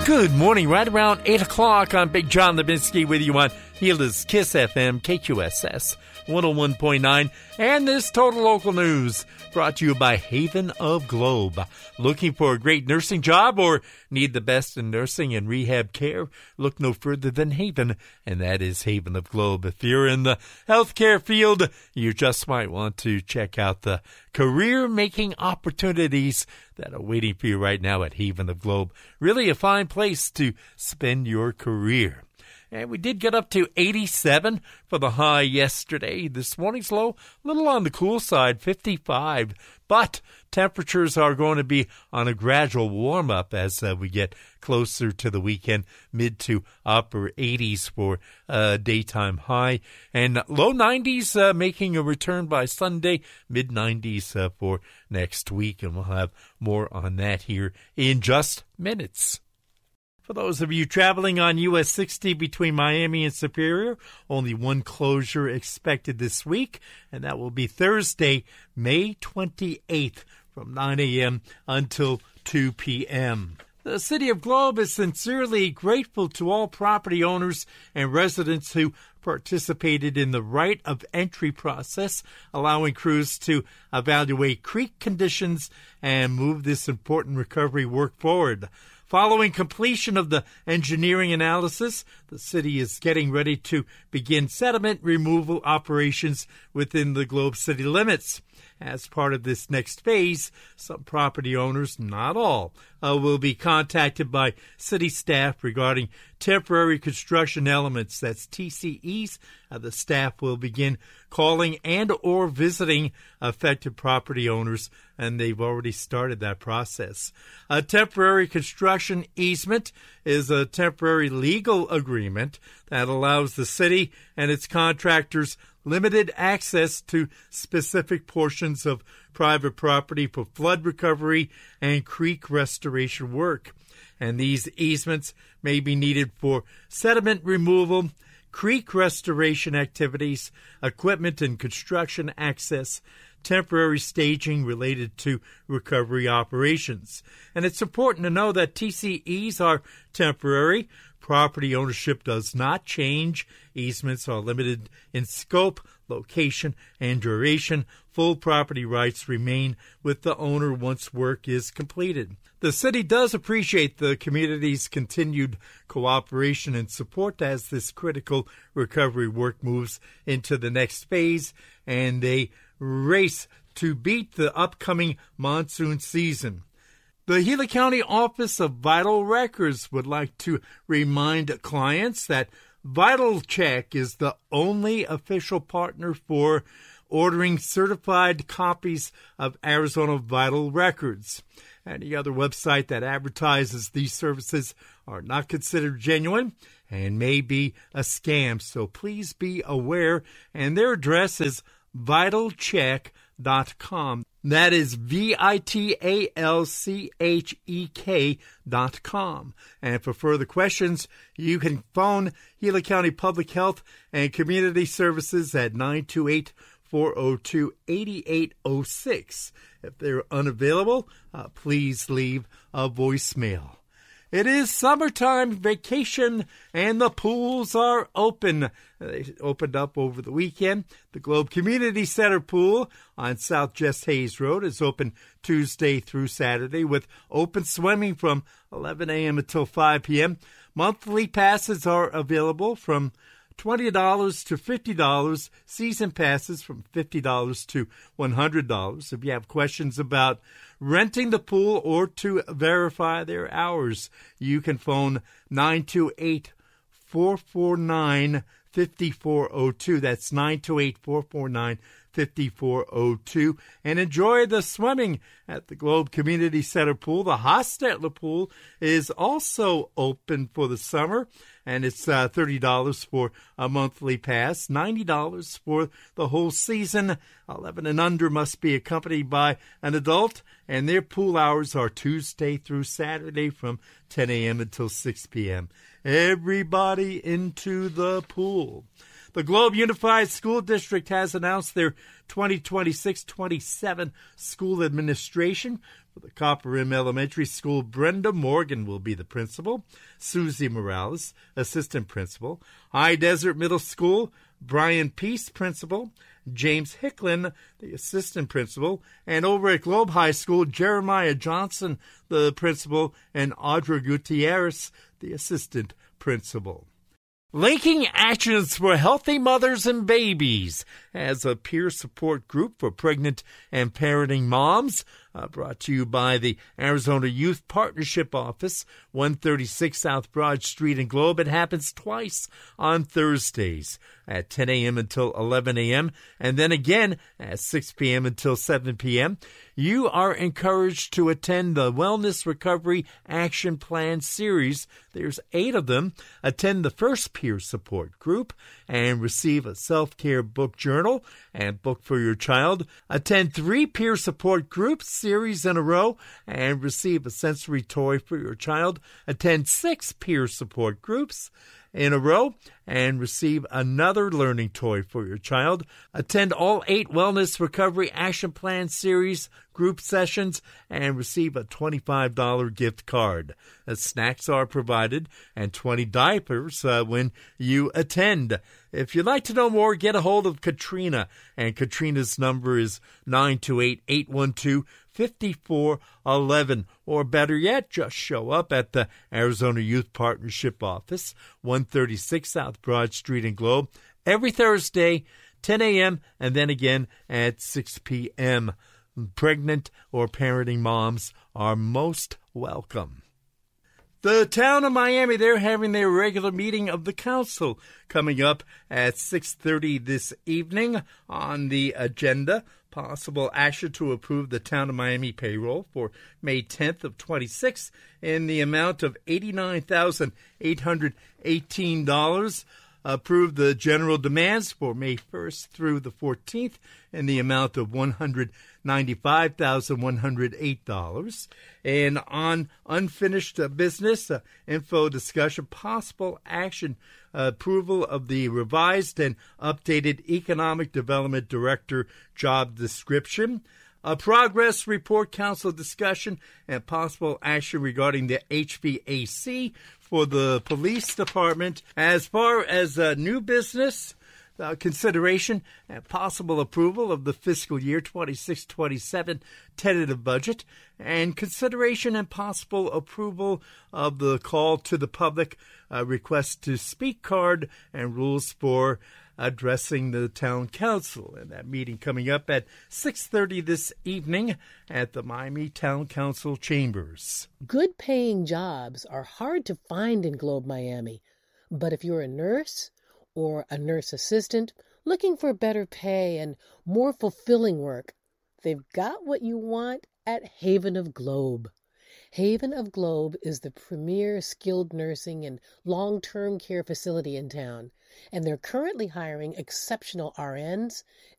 Good morning. Right around 8 o'clock, I'm Big John Levinsky with you on Gilda's Kiss FM, KQSS 101.9, and this Total Local News brought to you by Haven of Globe. Looking for a great nursing job or need the best in nursing and rehab care? Look no further than Haven, and that is Haven of Globe. If you're in the healthcare field, you just might want to check out the career-making opportunities that are waiting for you right now at Haven of Globe. Really a fine place to spend your career. And we did get up to 87 for the high yesterday. This morning's low, a little on the cool side, 55. But temperatures are going to be on a gradual warm-up as we get closer to the weekend, mid to upper 80s for daytime high. And low 90s making a return by Sunday, mid 90s for next week. And we'll have more on that here in just minutes. For those of you traveling on US 60 between Miami and Superior, only one closure expected this week, and that will be Thursday, May 28th from 9 a.m. until 2 p.m. The City of Globe is sincerely grateful to all property owners and residents who participated in the right of entry process, allowing crews to evaluate creek conditions and move this important recovery work forward. Following completion of the engineering analysis, the city is getting ready to begin sediment removal operations within the Globe city limits. As part of this next phase, some property owners, not all, will be contacted by city staff regarding temporary construction elements. That's TCEs. The staff will begin calling and or visiting affected property owners, and they've already started that process. A temporary construction easement is a temporary legal agreement that allows the city and its contractors limited access to specific portions of private property for flood recovery and creek restoration work. And these easements may be needed for sediment removal, creek restoration activities, equipment and construction access, temporary staging related to recovery operations. And it's important to know that TCEs are temporary. Property ownership does not change. Easements are limited in scope, location, and duration. Full property rights remain with the owner once work is completed. The city does appreciate the community's continued cooperation and support as this critical recovery work moves into the next phase and they race to beat the upcoming monsoon season. The Gila County Office of Vital Records would like to remind clients that Vital Check is the only official partner for ordering certified copies of Arizona Vital Records. Any other website that advertises these services are not considered genuine and may be a scam, so please be aware. And their address is vitalcheck.com. That is vitalchek.com. And for further questions, you can phone Gila County Public Health and Community Services at 928-402-8806. If they're unavailable, please leave a voicemail. It is summertime vacation, and the pools are open. They opened up over the weekend. The Globe Community Center pool on South Jess Hayes Road is open Tuesday through Saturday with open swimming from 11 a.m. until 5 p.m. Monthly passes are available from $20 to $50, season passes from $50 to $100. If you have questions about renting the pool or to verify their hours, you can phone 928-449-5402. That's 928-449-5402. And enjoy the swimming at the Globe Community Center pool. The Hostetler pool is also open for the summer, and it's $30 for a monthly pass, $90 for the whole season. 11 and under must be accompanied by an adult, and their pool hours are Tuesday through Saturday from 10 a.m. until 6 p.m. Everybody into the pool. The Globe Unified School District has announced their 2026-27 school administration for For the Copper Rim Elementary School, Brenda Morgan will be the principal. Susie Morales, assistant principal. High Desert Middle School, Brian Peace, principal. James Hicklin, the assistant principal. And over at Globe High School, Jeremiah Johnson, the principal, and Audra Gutierrez, the assistant principal. Linking Actions for Healthy Mothers and Babies as a peer support group for pregnant and parenting moms, brought to you by the Arizona Youth Partnership Office, 136 South Broad Street in Globe. It happens twice on Thursdays at 10 a.m. until 11 a.m. and then again at 6 p.m. until 7 p.m. You are encouraged to attend the Wellness Recovery Action Plan series. There's 8 of them. Attend the first peer support group and receive a self-care book journal and book for your child. Attend 3 peer support groups series in a row and receive a sensory toy for your child. Attend 6 peer support groups in a row and receive another learning toy for your child. Attend all 8 Wellness Recovery Action Plan series group sessions and receive a $25 gift card. Snacks are provided and 20 diapers when you attend. If you'd like to know more, get a hold of Katrina, and Katrina's number is 928-812-5411, or better yet, just show up at the Arizona Youth Partnership Office, 136 South Broad Street in Globe, every Thursday, 10 a.m., and then again at 6 p.m. Pregnant or parenting moms are most welcome. The town of Miami, they're having their regular meeting of the council coming up at 6:30 this evening. On the agenda, possible action to approve the town of Miami payroll for May 10th of 26 in the amount of $89,818. Approve the general demands for May 1st through the 14th in the amount of $195,108. And on unfinished business, info discussion, possible action, approval of the revised and updated Economic Development Director job description. A progress report, council discussion, and possible action regarding the HVAC for the police department. As far as new business, consideration and possible approval of the fiscal year 26-27 tentative budget, and consideration and possible approval of the call to the public request to speak card and rules for addressing the town council. And that meeting coming up at 6:30 this evening at the Miami Town Council Chambers. Good paying jobs are hard to find in Globe, Miami. But if you're a nurse or a nurse assistant looking for better pay and more fulfilling work, they've got what you want at Haven of Globe. Haven of Globe is the premier skilled nursing and long-term care facility in town, and they're currently hiring exceptional RNs,